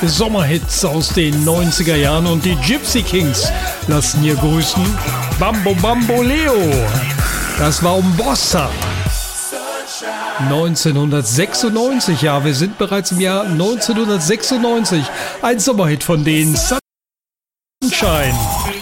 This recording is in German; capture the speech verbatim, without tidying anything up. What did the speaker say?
Sommerhits aus den neunziger Jahren und die Gypsy Kings lassen hier grüßen. Bambo Bamboleo, das war Umbossa. neunzehnhundertsechsundneunzig, ja, wir sind bereits im Jahr neunzehnhundertsechsundneunzig. Ein Sommerhit von denen, Sunshine.